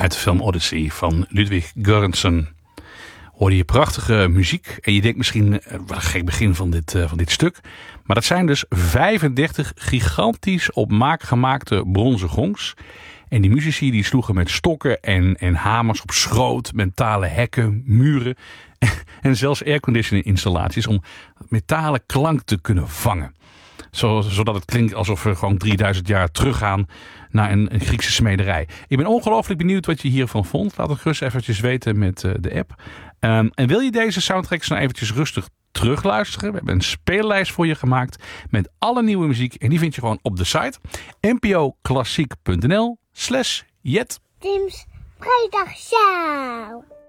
Uit de film Odyssey van Ludwig Göransson. Hoorde je prachtige muziek. En je denkt misschien, wat een gek begin van dit stuk. Maar dat zijn dus 35 gigantisch op maat gemaakte bronzen gongs. En die muzici die sloegen met stokken en hamers op schroot, metalen hekken, muren. En zelfs airconditioning installaties om metalen klank te kunnen vangen. Zodat het klinkt alsof we gewoon 3000 jaar teruggaan naar een Griekse smederij. Ik ben ongelooflijk benieuwd wat je hiervan vond. Laat het gerust eventjes weten met de app. En wil je deze soundtracks nou eventjes rustig terugluisteren? We hebben een speellijst voor je gemaakt met alle nieuwe muziek. En die vind je gewoon op de site npoklassiek.nl/jet. Tim's Vrijdagshow.